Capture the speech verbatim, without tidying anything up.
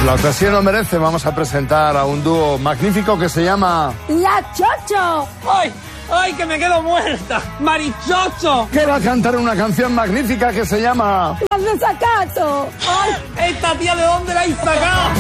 La ocasión lo merece, vamos a presentar a un dúo magnífico que se llama... ¡La Chocho! ¡Ay! ¡Ay, que me quedo muerta! ¡Marichocho! Que va a cantar una canción magnífica que se llama... ¡Las desacato! ¡Ay! ¿Esta tía de dónde la has sacado?